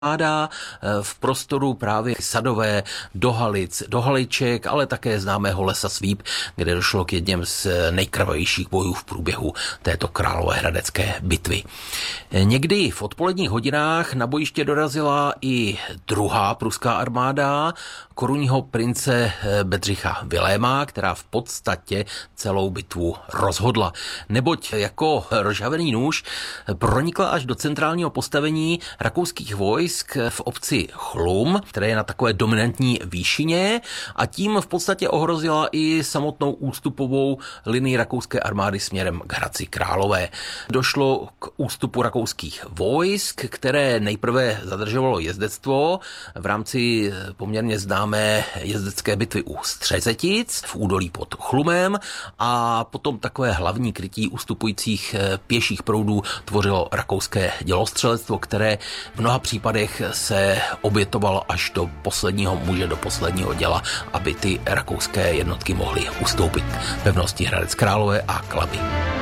armáda v prostoru právě Sadové, do Halic, do Haliček, ale také známého Lesa Svíp, kde došlo k jedním z nejkrvavějších bojů v průběhu této královéhradecké bitvy. Někdy v odpoledních hodinách na bojiště dorazila i druhá pruská armáda korunního prince Bedřicha Viléma, která v podstatě celou bitvu rozhodla. Neboť jako rozžhavený nůž pronikla až do centrálního postavení rakouských vojsk v obci Chlum, které je na takové dominantní výšině, a tím v podstatě ohrozila i samotnou ústupovou linii rakouské armády směrem k Hradci Králové. Došlo k ústupu rakouských vojsk, které nejprve zadržovalo jezdectvo v rámci poměrně známé jezdecké bitvy u Střezetic v údolí pod Chlumem, a potom takové hlavní krytí ústupujících pěších proudů tvořilo rakouské dělostřelectvo, které v mnoha případech se obětovalo až do posledního muže, do posledního děla, aby ty rakouské jednotky mohly ustoupit pevnosti Hradec Králové a Klaby.